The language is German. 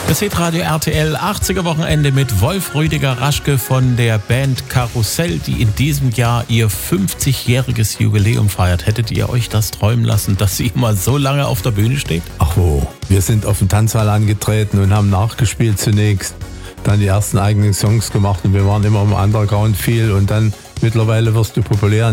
Das Hitradio RTL 80er Wochenende mit Wolf Rüdiger Raschke von der Band Karussell, die in diesem Jahr ihr 50-jähriges Jubiläum feiert. Hättet ihr euch das träumen lassen, dass sie mal so lange auf der Bühne steht? Ach wo, wir sind auf dem Tanzsaal angetreten und haben nachgespielt zunächst, dann die ersten eigenen Songs gemacht und wir waren immer im Underground viel und dann mittlerweile wirst du populär.